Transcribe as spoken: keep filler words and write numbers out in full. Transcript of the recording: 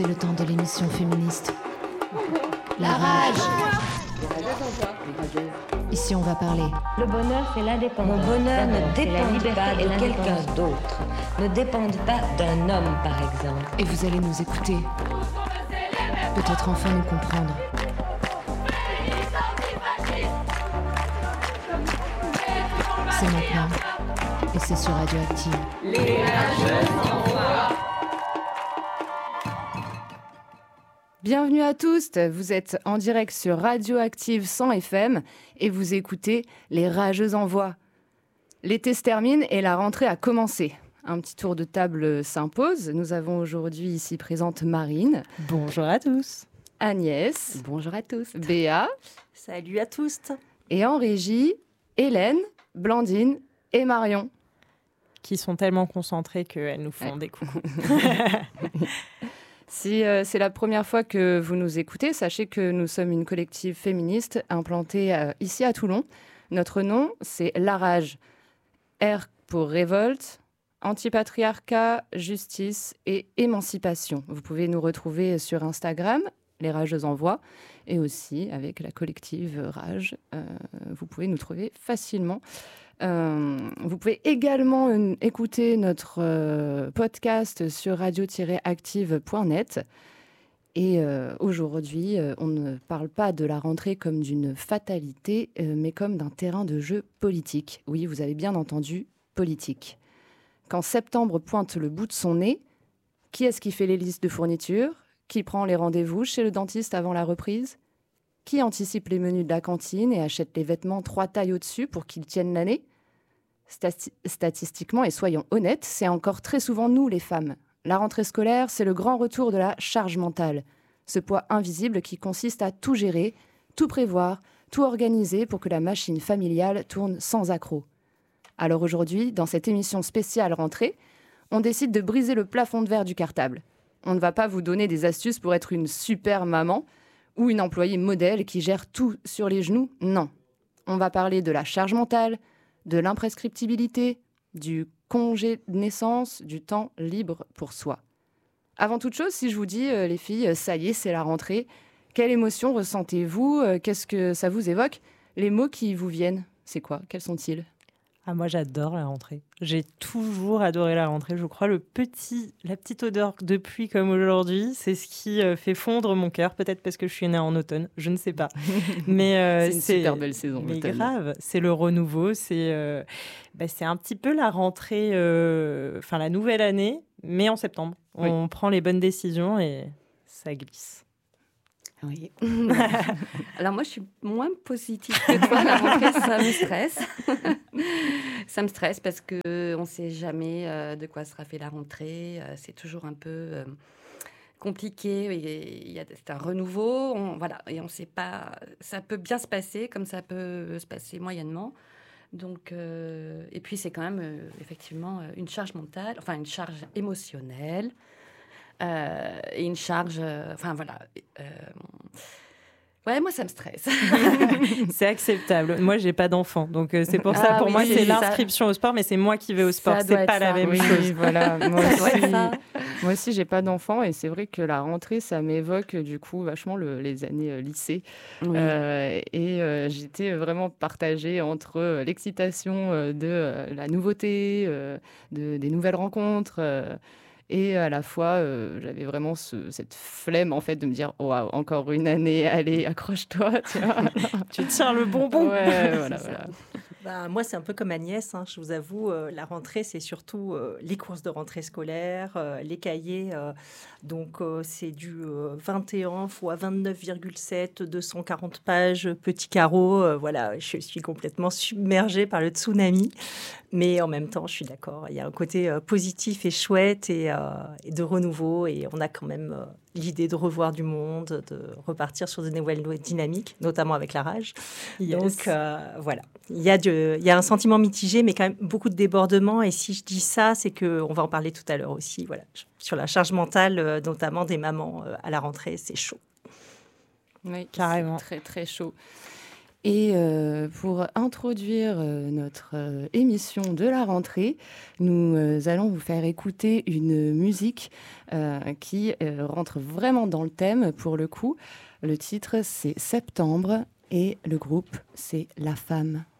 C'est le temps de l'émission féministe. La rage. Ici, on va parler. Le bonheur, c'est l'indépendance. Mon bonheur ne dépend pas de quelqu'un d'autre. Ne dépend pas d'un homme, par exemple. Et vous allez nous écouter. Peut-être enfin nous comprendre. C'est maintenant. Et c'est sur Radioactive. Les rageuses envoient. Bienvenue à tous, vous êtes en direct sur Radioactive cent F M et vous écoutez Les Rageuses en Voix. L'été se termine et la rentrée a commencé. Un petit tour de table s'impose. Nous avons aujourd'hui ici présente Marine. Bonjour à tous. Agnès. Bonjour à tous. Béa. Salut à tous. Et en régie, Hélène, Blandine et Marion. Qui sont tellement concentrées qu'elles nous font ouais. des coucous. Si euh, c'est la première fois que vous nous écoutez, sachez que nous sommes une collective féministe implantée euh, ici à Toulon. Notre nom, c'est La Rage. R pour révolte, antipatriarcat, justice et émancipation. Vous pouvez nous retrouver sur Instagram, Les Rageuses en Voix, et aussi avec la collective Rage. Euh, vous pouvez nous trouver facilement. Euh, vous pouvez également euh, écouter notre euh, podcast sur radio tiret active point net. Et euh, aujourd'hui, euh, on ne parle pas de la rentrée comme d'une fatalité, euh, mais comme d'un terrain de jeu politique. Oui, vous avez bien entendu, politique. Quand septembre pointe le bout de son nez, qui est-ce qui fait les listes de fournitures ? Qui prend les rendez-vous chez le dentiste avant la reprise ? Qui anticipe les menus de la cantine et achète les vêtements trois tailles au-dessus pour qu'ils tiennent l'année ? Stati- Statistiquement, et soyons honnêtes, c'est encore très souvent nous, les femmes. La rentrée scolaire, c'est le grand retour de la charge mentale. Ce poids invisible qui consiste à tout gérer, tout prévoir, tout organiser pour que la machine familiale tourne sans accroc. Alors aujourd'hui, dans cette émission spéciale rentrée, on décide de briser le plafond de verre du cartable. On ne va pas vous donner des astuces pour être une super maman ou une employée modèle qui gère tout sur les genoux, non. On va parler de la charge mentale, de l'imprescriptibilité, du congé de naissance, du temps libre pour soi. Avant toute chose, si je vous dis, euh, les filles, ça y est, c'est la rentrée, quelle émotion ressentez-vous ? euh, Qu'est-ce que ça vous évoque ? Les mots qui vous viennent, c'est quoi ? Quels sont-ils ? Ah, moi, j'adore la rentrée. J'ai toujours adoré la rentrée. Je crois le petit, la petite odeur de pluie comme aujourd'hui, c'est ce qui euh, fait fondre mon cœur. Peut-être parce que je suis née en automne, je ne sais pas. Mais euh, c'est une c'est, super belle saison. Mais l'automne. grave, c'est le renouveau. C'est, euh, bah, c'est un petit peu la rentrée, enfin euh, la nouvelle année, mais en septembre. Oui. On prend les bonnes décisions et ça glisse. Oui. Alors moi, je suis moins positive que toi. La rentrée, ça me stresse. Ça me stresse parce qu'on ne sait jamais euh, de quoi sera fait la rentrée. Euh, c'est toujours un peu euh, compliqué. Il y a, c'est un renouveau. On, voilà, et on ne sait pas... Ça peut bien se passer comme ça peut se passer moyennement. Donc, euh, et puis, c'est quand même euh, effectivement une charge mentale, enfin une charge émotionnelle. Euh, et une charge, euh, enfin voilà. Euh, ouais, moi ça me stresse. C'est acceptable. Moi, j'ai pas d'enfant, donc euh, c'est pour ça. Ah, pour oui, moi, oui, c'est ça... l'inscription au sport, mais c'est moi qui vais au sport. Ça c'est pas la ça. même oui, chose. Voilà. Moi ça aussi, ça. moi aussi, j'ai pas d'enfant et c'est vrai que la rentrée, ça m'évoque du coup vachement le, les années euh, lycée. Oui. Euh, et euh, j'étais vraiment partagée entre euh, l'excitation euh, de euh, la nouveauté, euh, de, des nouvelles rencontres. Euh, Et à la fois, euh, j'avais vraiment ce, cette flemme, en fait, de me dire « Waouh, encore une année, allez, accroche-toi !» Tu vois. Tu tiens le bonbon. Ouais, voilà, voilà. Bah, moi, c'est un peu comme Agnès, hein, je vous avoue. Euh, la rentrée, c'est surtout euh, les courses de rentrée scolaire, euh, les cahiers. Euh, donc, euh, c'est du euh, vingt et un fois vingt-neuf virgule sept, deux cent quarante pages, petits carreaux. Euh, voilà, je suis complètement submergée par le tsunami. Mais en même temps, je suis d'accord. Il y a un côté euh, positif et chouette et, euh, et de renouveau. Et on a quand même euh, l'idée de revoir du monde, de repartir sur de nouvelles dynamiques, notamment avec la rage. Yes. Donc, euh, voilà. Il y, a de, il y a un sentiment mitigé, mais quand même beaucoup de débordements. Et si je dis ça, c'est qu'on va en parler tout à l'heure aussi. Voilà. Sur la charge mentale, euh, notamment des mamans euh, à la rentrée, c'est chaud. Oui, carrément. C'est très, très chaud. Et euh, pour introduire euh, notre euh, émission de la rentrée, nous euh, allons vous faire écouter une musique euh, qui euh, rentre vraiment dans le thème pour le coup. Le titre, c'est Septembre et le groupe, c'est La Femme.